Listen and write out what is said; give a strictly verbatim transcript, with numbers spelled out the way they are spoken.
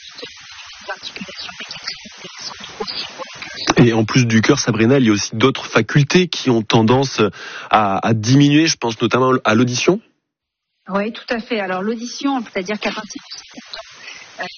des articulations, mais qui est très intéressante aussi pour le cœur. Et en plus du cœur, Sabrina, il y a aussi d'autres facultés qui ont tendance à, à diminuer, je pense notamment à l'audition. Oui, tout à fait. Alors l'audition, c'est-à-dire qu'à partir du